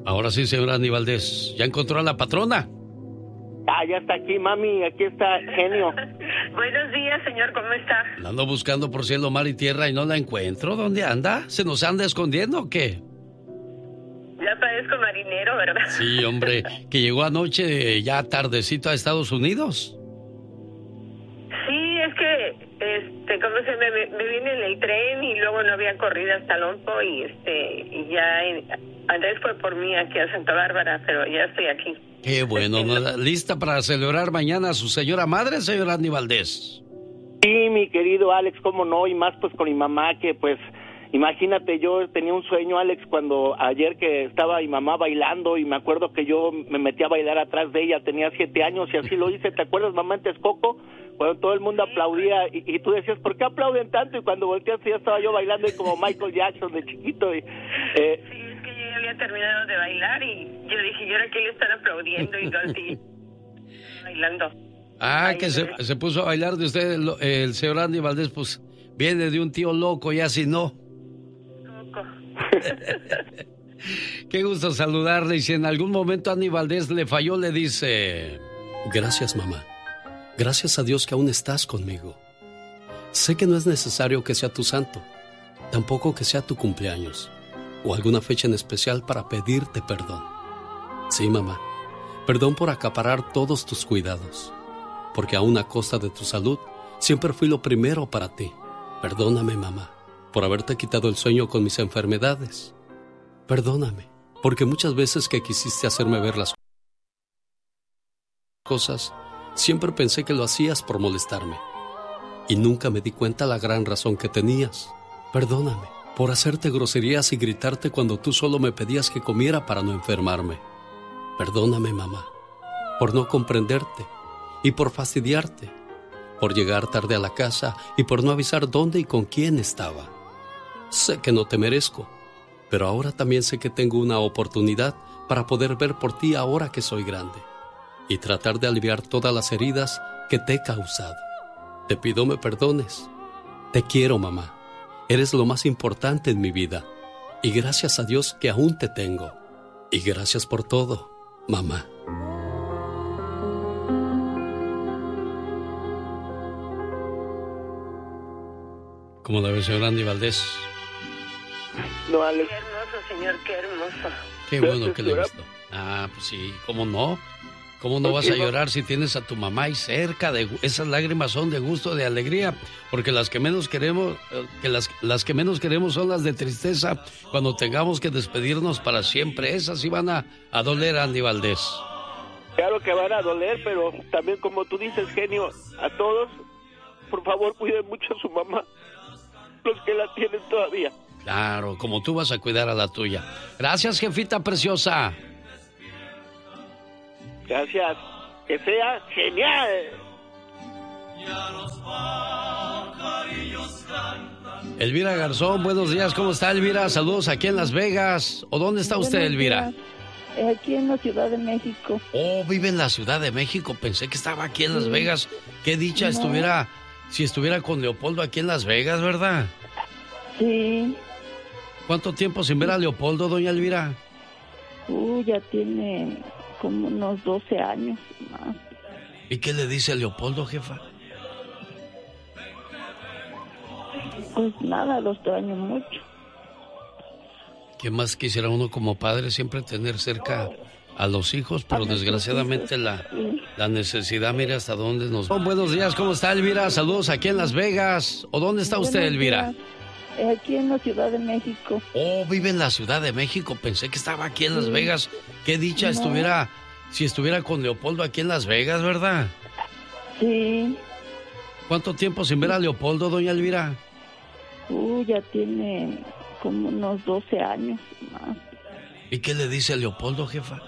Ahora sí, señor Andy Valdés, ¿ya encontró a la patrona? Ah, ya está aquí, mami, aquí está Genio. Buenos días, señor, ¿cómo está? La ando buscando por cielo, mar y tierra y no la encuentro. ¿Dónde anda? ¿Se nos anda escondiendo o qué? Ya parezco marinero, ¿verdad? Sí, hombre, que llegó anoche ya tardecito a Estados Unidos. Sí, es que, como se me vine en el tren y luego no había corrida hasta Lompo y ya Andrés fue por mí aquí a Santa Bárbara, pero ya estoy aquí. Qué bueno, ¿no? ¿Lista para celebrar mañana a su señora madre, señor Andy Valdés? Sí, mi querido Alex, cómo no, y más pues con mi mamá, que pues, imagínate, yo tenía un sueño, Alex, cuando ayer que estaba mi mamá bailando, y me acuerdo que yo me metí a bailar atrás de ella, tenía 7 años, y así lo hice, ¿te acuerdas, mamá, en Texcoco? Cuando todo el mundo aplaudía, y tú decías, ¿por qué aplauden tanto? Y cuando volteaste ya estaba yo bailando, y como Michael Jackson de chiquito, Sí, es que yo ya había terminado de bailar, y yo dije, ¿y ahora qué le están aplaudiendo? Y yo así, bailando. Ah, que se puso a bailar de usted, el señor Andy Valdés, pues, viene de un tío loco, y así no. Loco. Qué gusto saludarle, y si en algún momento Andy Valdés le falló, le dice... Gracias, mamá. Gracias a Dios que aún estás conmigo. Sé que no es necesario que sea tu santo, tampoco que sea tu cumpleaños, o alguna fecha en especial para pedirte perdón. Sí, mamá, perdón por acaparar todos tus cuidados, porque aún a costa de tu salud, siempre fui lo primero para ti. Perdóname, mamá, por haberte quitado el sueño con mis enfermedades. Perdóname, porque muchas veces que quisiste hacerme ver las cosas, siempre pensé que lo hacías por molestarme. Y nunca me di cuenta la gran razón que tenías. Perdóname por hacerte groserías y gritarte cuando tú solo me pedías que comiera para no enfermarme. Perdóname, mamá, por no comprenderte y por fastidiarte, por llegar tarde a la casa y por no avisar dónde y con quién estaba. Sé que no te merezco, pero ahora también sé que tengo una oportunidad para poder ver por ti ahora que soy grande y tratar de aliviar todas las heridas que te he causado. Te pido me perdones. Te quiero, mamá. Eres lo más importante en mi vida. Y gracias a Dios que aún te tengo. Y gracias por todo, mamá. ¿Cómo la ve, señor Andy Valdés? No, Alex. Qué hermoso, señor, qué hermoso. Qué bueno que le gustó. Ah, pues sí, ¿cómo no? ¿Cómo no vas a llorar si tienes a tu mamá ahí cerca? Esas lágrimas son de gusto, de alegría, porque las que menos queremos, las que menos queremos son las de tristeza cuando tengamos que despedirnos para siempre. Esas sí van a doler, Andy Valdés. Claro que van a doler, pero también como tú dices, Genio, a todos, por favor, cuiden mucho a su mamá, los que la tienen todavía. Claro, como tú vas a cuidar a la tuya. Gracias, jefita preciosa. Gracias. Que sea genial. Elvira Garzón, buenos días. ¿Cómo está, Elvira? Saludos aquí en Las Vegas. ¿O dónde está usted, Elvira? Aquí en la Ciudad de México. Oh, vive en la Ciudad de México. Pensé que estaba aquí en Las Vegas. Qué dicha si estuviera con Leopoldo aquí en Las Vegas, ¿verdad? Sí. ¿Cuánto tiempo sin ver a Leopoldo, doña Elvira? Ya tiene como unos 12 años más. ¿Y qué le dice a Leopoldo, jefa? Pues nada, lo extraño mucho. ¿Qué más quisiera uno como padre? Siempre tener cerca a los hijos, pero desgraciadamente la necesidad, mira hasta dónde nos... Oh, buenos días, ¿cómo está, Elvira? Saludos aquí en Las Vegas. ¿O dónde está usted, Elvira? Aquí en la Ciudad de México. Oh, vive en la Ciudad de México. Pensé que estaba aquí en Las Vegas. Qué dicha si estuviera con Leopoldo aquí en Las Vegas, ¿verdad? Sí. ¿Cuánto tiempo sin ver a Leopoldo, doña Elvira? Ya tiene como unos 12 años más. ¿Y qué le dice a Leopoldo, jefa?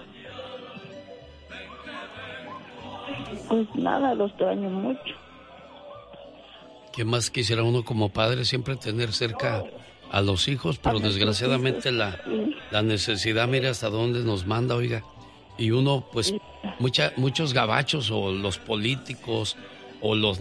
Pues nada, lo extraño mucho. ¿Qué más quisiera uno como padre? Siempre tener cerca a los hijos, pero desgraciadamente la necesidad, mira hasta dónde nos manda, oiga. Y uno, pues, muchos gabachos o los políticos o los